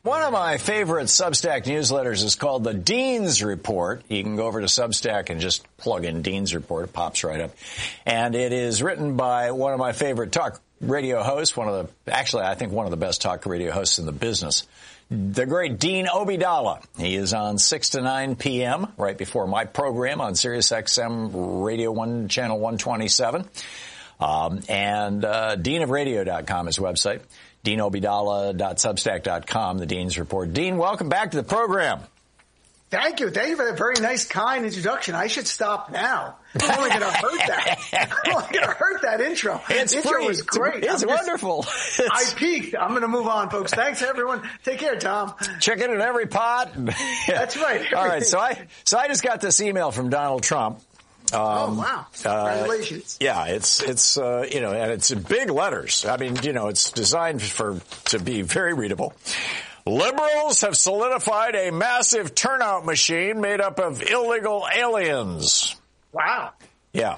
One of my favorite Substack newsletters is called the Dean's Report. You can go over to Substack and just plug in Dean's Report. It pops right up. And it is written by one of my favorite talk radio hosts, I think one of the best talk radio hosts in the business, the great Dean Obeidallah. He is on 6 to 9 p.m. right before my program on Sirius XM Radio 1, Channel 127. Deanofradio.com is his website. DeanObeidallah.substack.com, the Dean's Report. Dean, welcome back to the program. Thank you. Thank you for that very nice, kind introduction. I should stop now. I'm only going to hurt that. I'm only going to hurt that intro. It's intro free. was great. It's wonderful. I peaked. I'm going to move on, folks. Thanks, everyone. Take care, Tom. Chicken in every pot. That's right. All right. So I just got this email from Donald Trump. Oh, wow. Congratulations. Yeah, it's and it's in big letters. I mean, it's designed to be very readable. Liberals have solidified a massive turnout machine made up of illegal aliens. Wow. Yeah.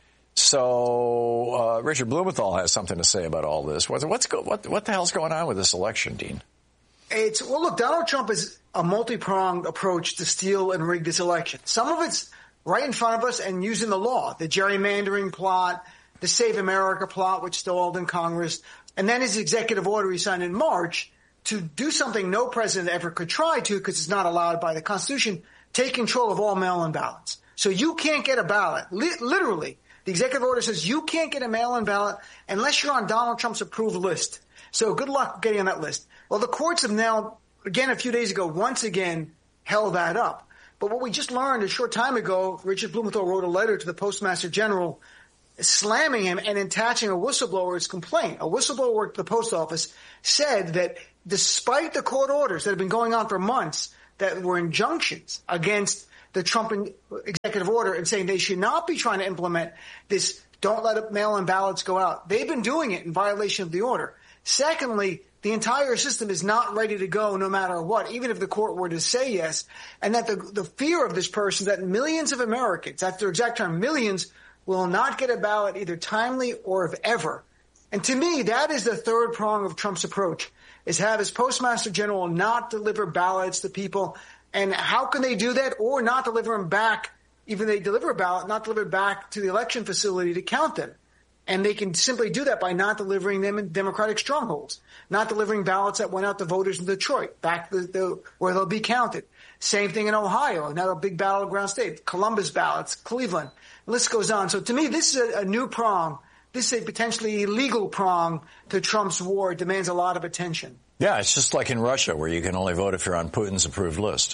So, Richard Blumenthal has something to say about all this. What the hell's going on with this election, Dean? Look, Donald Trump is a multi-pronged approach to steal and rig this election. Some of it's right in front of us and using the law, the gerrymandering plot, the Save America plot, which stalled in Congress, and then his executive order he signed in March to do something no president ever could try to because it's not allowed by the Constitution, take control of all mail-in ballots. So you can't get a ballot. Literally, the executive order says you can't get a mail-in ballot unless you're on Donald Trump's approved list. So good luck getting on that list. Well, the courts have now, again, a few days ago, once again held that up. But what we just learned a short time ago, Richard Blumenthal wrote a letter to the Postmaster General slamming him and attaching a whistleblower's complaint. A whistleblower worked at the post office said that despite the court orders that have been going on for months that were injunctions against the Trump executive order and saying they should not be trying to implement this don't let mail-in ballots go out. They've been doing it in violation of the order. Secondly, the entire system is not ready to go no matter what, even if the court were to say yes, and that the fear of this person is that millions of Americans, that's their exact term, millions, will not get a ballot either timely or if ever. And to me, that is the third prong of Trump's approach, is have his Postmaster General not deliver ballots to people. And how can they do that? Or not deliver them back, even if they deliver a ballot, not deliver it back to the election facility to count them. And they can simply do that by not delivering them in Democratic strongholds, not delivering ballots that went out to voters in Detroit, back to where they'll be counted. Same thing in Ohio, another big battleground state, Columbus ballots, Cleveland. The list goes on. So to me, this is a new prong. This is a potentially illegal prong to Trump's war. It demands a lot of attention. Yeah, it's just like in Russia, where you can only vote if you're on Putin's approved list.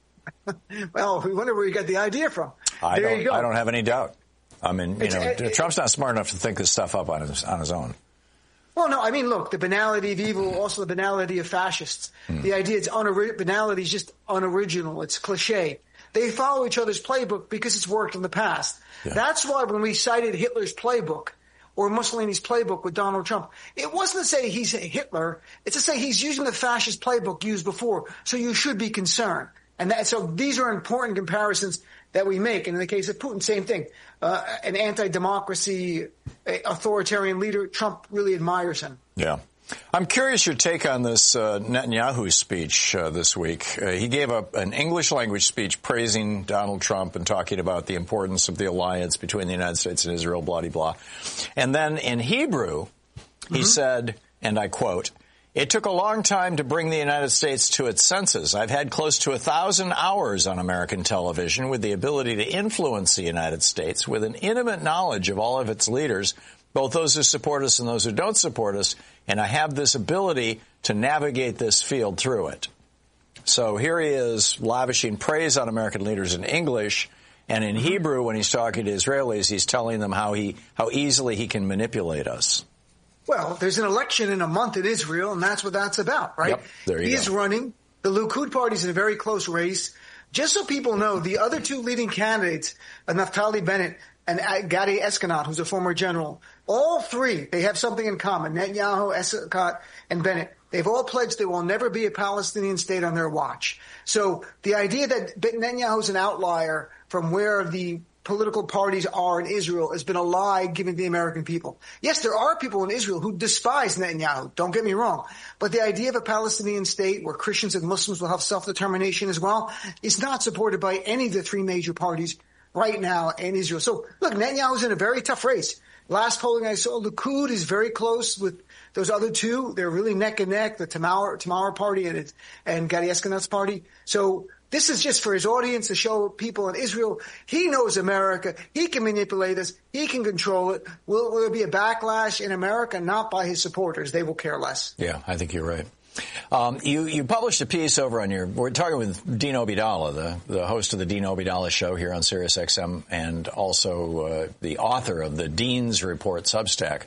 Well, we wonder where you got the idea from. I don't have any doubt. I mean, Trump's not smart enough to think this stuff up on his own. Well, no, I mean, look, the banality of evil, also the banality of fascists. The idea banality is just unoriginal. It's cliche. They follow each other's playbook because it's worked in the past. Yeah. That's why when we cited Hitler's playbook or Mussolini's playbook with Donald Trump, it wasn't to say he's Hitler. It's to say he's using the fascist playbook used before. So you should be concerned. So these are important comparisons that we make. And in the case of Putin, same thing. An anti-democracy, authoritarian leader, Trump really admires him. Yeah. I'm curious your take on this Netanyahu speech this week. He gave an English language speech praising Donald Trump and talking about the importance of the alliance between the United States and Israel, blah-de-blah. And then in Hebrew, he said, and I quote, "It took a long time to bring the United States to its senses. I've had close to 1,000 hours on American television with the ability to influence the United States with an intimate knowledge of all of its leaders, both those who support us and those who don't support us, and I have this ability to navigate this field through it." So here he is lavishing praise on American leaders in English, and in Hebrew, when he's talking to Israelis, he's telling them how easily he can manipulate us. Well, there's an election in a month in Israel, and that's what that's about, right? Yep, there you go. He's running. The Likud party's in a very close race. Just so people know, the other two leading candidates, Naftali Bennett and Gadi Eskanat, who's a former general, all three, they have something in common. Netanyahu, Eskanat, and Bennett. They've all pledged there will never be a Palestinian state on their watch. So the idea that Netanyahu's an outlier from where the political parties are in Israel has been a lie given to the American people. Yes, there are people in Israel who despise Netanyahu. Don't get me wrong. But the idea of a Palestinian state where Christians and Muslims will have self-determination as well is not supported by any of the three major parties right now in Israel. So, look, Netanyahu's in a very tough race. Last polling I saw, Likud is very close with those other two. They're really neck and neck, the Tamar party and Gadi Ashkenaz's party. So this is just for his audience to show people in Israel he knows America. He can manipulate us. He can control it. Will there be a backlash in America? Not by his supporters. They will care less. Yeah, I think you're right. You published a piece over on we're talking with Dean Obeidallah, the host of the Dean Obeidallah show here on Sirius XM, and also the author of the Dean's Report Substack.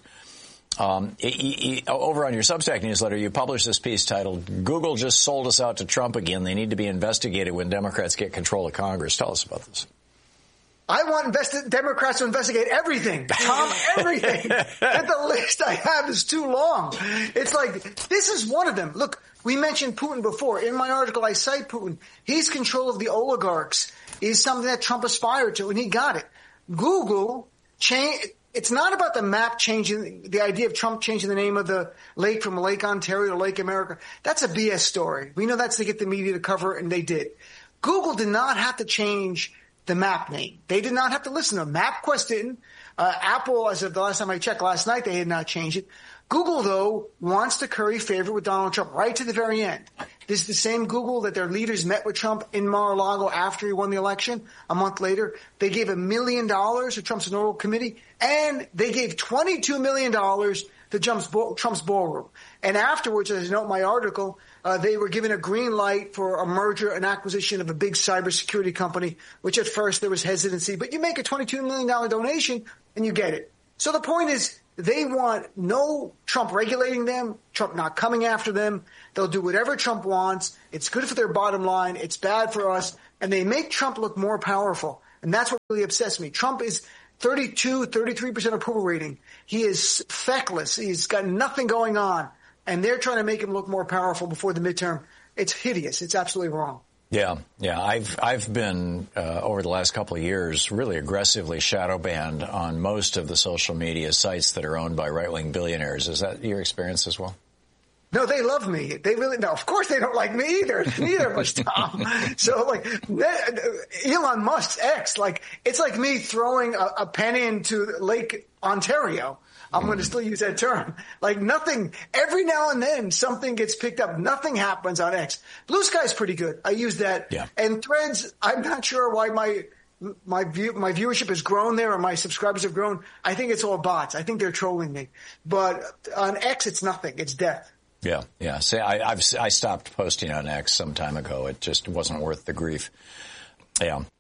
Over on your Substack newsletter, you published this piece titled, "Google just sold us out to Trump again. They need to be investigated when Democrats get control of Congress." Tell us about this. I want Democrats to investigate everything, Tom, everything. The list I have is too long. It's like, this is one of them. Look, we mentioned Putin before. In my article, I cite Putin. He's control of the oligarchs is something that Trump aspired to, and he got it. Google it's not about the map changing, the idea of Trump changing the name of the lake from Lake Ontario to Lake America. That's a BS story. We know that's to get the media to cover it, and they did. Google did not have to change the map name. They did not have to listen to them. MapQuest didn't. Apple, as of the last time I checked last night, they had not changed it. Google, though, wants to curry favor with Donald Trump right to the very end. This is the same Google that their leaders met with Trump in Mar-a-Lago after he won the election. A month later, they gave $1 million to Trump's inaugural committee, and they gave $22 million to Trump's ballroom. And afterwards, as I note in my article, they were given a green light for a merger and acquisition of a big cybersecurity company, which at first there was hesitancy. But you make a $22 million donation, and you get it. So the point is, they want no Trump regulating them, Trump not coming after them. They'll do whatever Trump wants. It's good for their bottom line. It's bad for us. And they make Trump look more powerful. And that's what really upsets me. Trump is 33% approval rating. He is feckless. He's got nothing going on. And they're trying to make him look more powerful before the midterm. It's hideous. It's absolutely wrong. Yeah. I've been over the last couple of years really aggressively shadow banned on most of the social media sites that are owned by right-wing billionaires. Is that your experience as well? No, they love me. They really, no, of course they don't like me either. Neither of us, Tom. So like Elon Musk's X, like it's like me throwing a penny into Lake Ontario. I'm going to still use that term. Like nothing, every now and then something gets picked up. Nothing happens on X. Blue Sky's pretty good. I use that. Yeah. And Threads, I'm not sure why my viewership has grown there or my subscribers have grown. I think it's all bots. I think they're trolling me. But on X, it's nothing. It's death. Yeah. See, I stopped posting on X some time ago. It just wasn't worth the grief. Yeah.